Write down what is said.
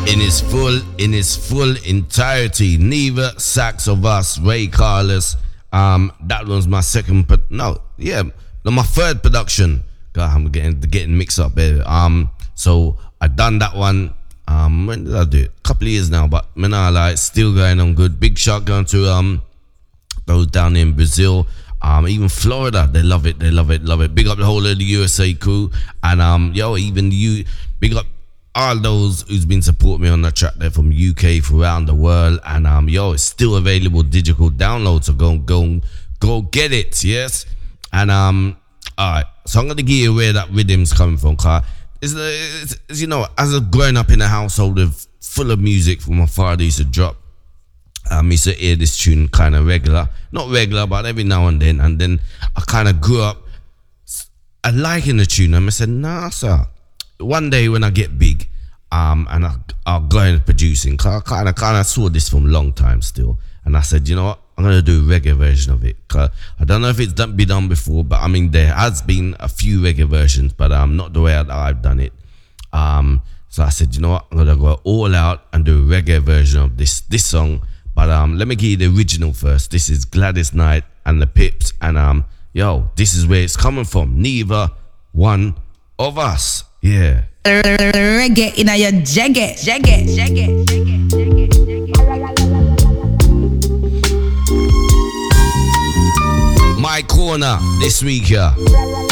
in its full entirety. Neva, Sax of Us, Ray Carlos. That was my second, but no, yeah, no, my third production. God, I'm getting mixed up there. So I done that one. When did I do it? A couple of years now, but man, I like still going on good. Big shout going to those down in Brazil. Even Florida, they love it. Big up the whole of the USA crew, and even you, big up all those who's been supporting me on that track there from UK from around the world, and it's still available digital download, so go get it, yes. And alright, so I'm gonna give you where that rhythm's coming from, cause it's as a growing up in a household full of music from my father used to drop. I used to hear this tune kind of not regular, but every now and then. And then I kind of grew up liking the tune. And I said, nah, sir. One day when I get big, and I'll go into producing, cause I kind of saw this from a long time still. And I said, you know what? I'm gonna do a reggae version of it. Cause I don't know if it's been done before, but I mean there has been a few reggae versions, but not the way that I've done it. So I said, you know what? I'm gonna go all out and do a reggae version of this song. But let me give you the original first. This is Gladys Knight and the Pips, and this is where it's coming from. Neva, One of Us, yeah. Reggae in your jacket. My corner this week, yeah.